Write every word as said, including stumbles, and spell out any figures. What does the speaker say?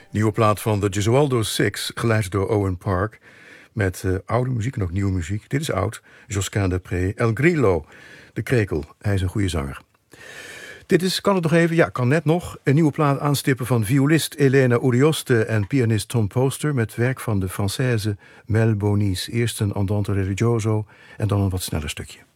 Nieuwe plaat van de Gesualdo Six, geleid door Owen Park. Met uh, oude muziek en ook nieuwe muziek. Dit is oud. Josquin Desprez, El Grillo, de krekel. Hij is een goede zanger. Dit is, kan het nog even? Ja, kan net nog. Een nieuwe plaat aanstippen van violist Elena Urioste en pianist Tom Poster met werk van de Française Mel Bonis. Eerst een andante religioso en dan een wat sneller stukje.